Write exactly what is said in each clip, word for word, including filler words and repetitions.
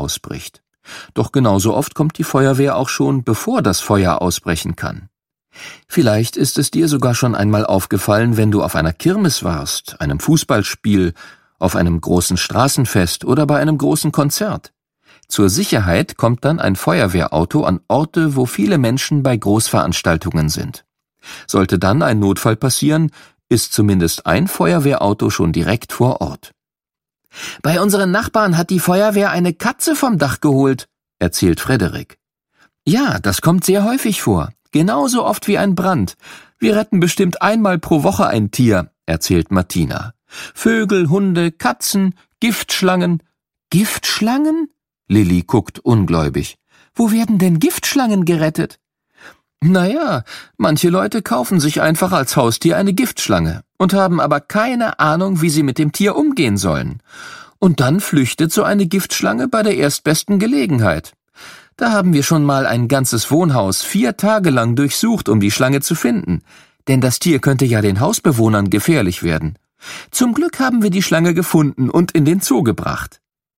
ausbricht. Doch genauso oft kommt die Feuerwehr auch schon, bevor das Feuer ausbrechen kann. Vielleicht ist es dir sogar schon einmal aufgefallen, wenn du auf einer Kirmes warst, einem Fußballspiel, auf einem großen Straßenfest oder bei einem großen Konzert. Zur Sicherheit kommt dann ein Feuerwehrauto an Orte, wo viele Menschen bei Großveranstaltungen sind. Sollte dann ein Notfall passieren, ist zumindest ein Feuerwehrauto schon direkt vor Ort. »Bei unseren Nachbarn hat die Feuerwehr eine Katze vom Dach geholt«, erzählt Frederik. »Ja, das kommt sehr häufig vor, genauso oft wie ein Brand. Wir retten bestimmt einmal pro Woche ein Tier«, erzählt Martina. »Vögel, Hunde, Katzen, Giftschlangen.« »Giftschlangen?« Lilli guckt ungläubig. »Wo werden denn Giftschlangen gerettet?« »Naja, manche Leute kaufen sich einfach als Haustier eine Giftschlange und haben aber keine Ahnung, wie sie mit dem Tier umgehen sollen. Und dann flüchtet so eine Giftschlange bei der erstbesten Gelegenheit. Da haben wir schon mal ein ganzes Wohnhaus vier Tage lang durchsucht, um die Schlange zu finden. Denn das Tier könnte ja den Hausbewohnern gefährlich werden. Zum Glück haben wir die Schlange gefunden und in den Zoo gebracht.«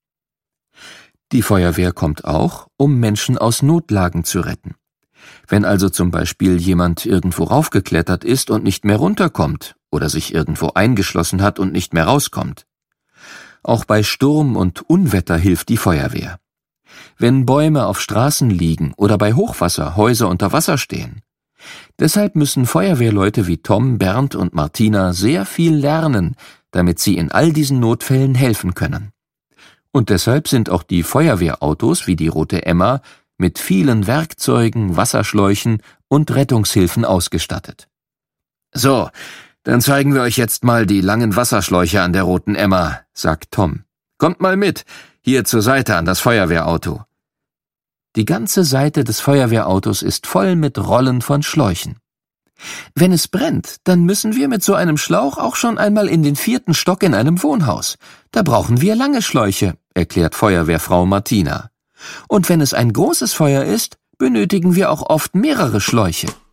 Die Feuerwehr kommt auch, um Menschen aus Notlagen zu retten. Wenn also zum Beispiel jemand irgendwo raufgeklettert ist und nicht mehr runterkommt oder sich irgendwo eingeschlossen hat und nicht mehr rauskommt. Auch bei Sturm und Unwetter hilft die Feuerwehr. Wenn Bäume auf Straßen liegen oder bei Hochwasser Häuser unter Wasser stehen. Deshalb müssen Feuerwehrleute wie Tom, Bernd und Martina sehr viel lernen, damit sie in all diesen Notfällen helfen können. Und deshalb sind auch die Feuerwehrautos wie die Rote Emma mit vielen Werkzeugen, Wasserschläuchen und Rettungshilfen ausgestattet. »So, dann zeigen wir euch jetzt mal die langen Wasserschläuche an der Roten Emma«, sagt Tom. »Kommt mal mit, hier zur Seite an das Feuerwehrauto.« Die ganze Seite des Feuerwehrautos ist voll mit Rollen von Schläuchen. »Wenn es brennt, dann müssen wir mit so einem Schlauch auch schon einmal in den vierten Stock in einem Wohnhaus. Da brauchen wir lange Schläuche«, erklärt Feuerwehrfrau Martina. »Und wenn es ein großes Feuer ist, benötigen wir auch oft mehrere Schläuche.«